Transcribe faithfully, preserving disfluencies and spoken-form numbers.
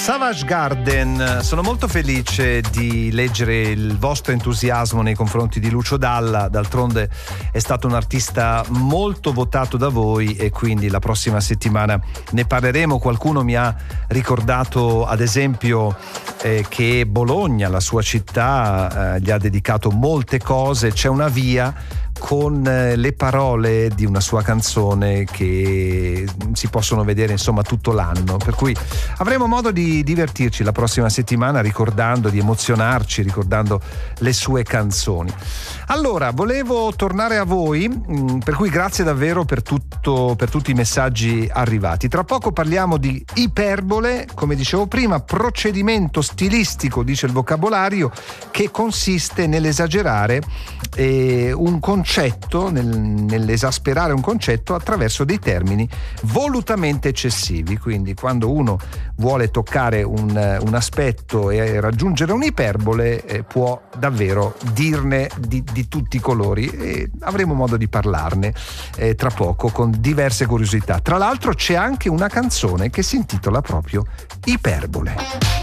Savage Garden, sono molto felice di leggere il vostro entusiasmo nei confronti di Lucio Dalla, d'altronde è stato un artista molto votato da voi e quindi la prossima settimana ne parleremo. Qualcuno mi ha ricordato ad esempio eh, che Bologna, la sua città, eh, gli ha dedicato molte cose, c'è una via con le parole di una sua canzone che si possono vedere insomma tutto l'anno, per cui avremo modo di divertirci la prossima settimana ricordando, di emozionarci ricordando le sue canzoni. Allora, volevo tornare a voi, per cui grazie davvero per tutto, per tutti i messaggi arrivati. Tra poco parliamo di iperbole, come dicevo prima, procedimento stilistico, dice il vocabolario, che consiste nell'esagerare eh, un concetto, nel, nell'esasperare un concetto attraverso dei termini volutamente eccessivi. Quindi quando uno vuole toccare un, un aspetto e raggiungere un'iperbole eh, può davvero dirne di, di tutti i colori, e avremo modo di parlarne eh, tra poco con diverse curiosità. Tra l'altro c'è anche una canzone che si intitola proprio Iperbole.